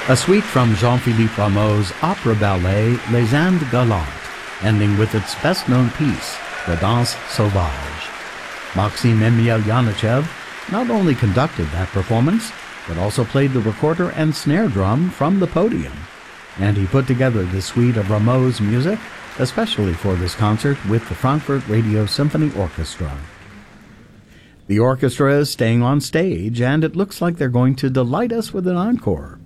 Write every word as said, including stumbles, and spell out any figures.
A suite from Jean-Philippe Rameau's opera ballet Les Indes Galantes, ending with its best-known piece, La Danse Sauvage. Maxim Emelyanychev not only conducted that performance, but also played the recorder and snare drum from the podium. And he put together this suite of Rameau's music, especially for this concert with the Frankfurt Radio Symphony Orchestra. The orchestra is staying on stage, and it looks like they're going to delight us with an encore.